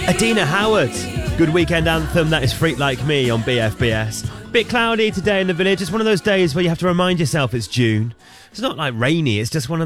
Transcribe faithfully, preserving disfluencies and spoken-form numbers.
Adina Howard, good weekend anthem. That is Freak Like Me on B F B S. Bit cloudy today in the village. It's one of those days where you have to remind yourself it's June. It's not like rainy, it's just one of